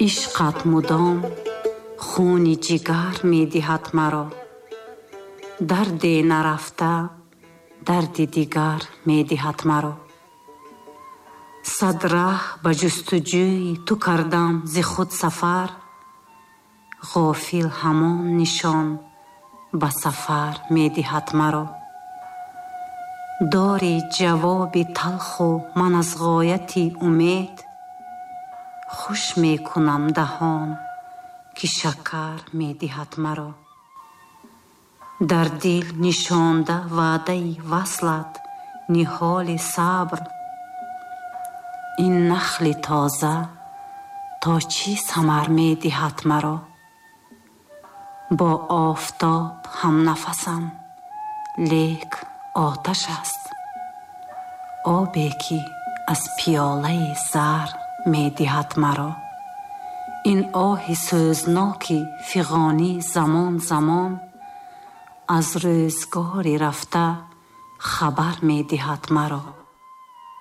ишқат мудом хуни ҷигар медиҳад маро. дарде нарафта дарди дигар медиҳад маро. сад раҳ ба ҷустуҷӯи ту кардам зи худ сафар. ғофил ҳамон нишон ба сафар медиҳад маро. дори ҷавоби талху ман аз ғояти умед. хуш мекунам даҳон ки шакар медиҳад маро. дар дил нишонда ваъдаи васлат ниҳоли сабр. ин нахли тоза то чӣ самар медиҳад маро. бо офтоб ҳамнафасам, лек оташ аст. обе ки аз пиёлаи зар медиҳад маро. ин оҳи сӯзноки фиғонӣ замон замон. аз рӯзгори рафта хабар медиҳад маро.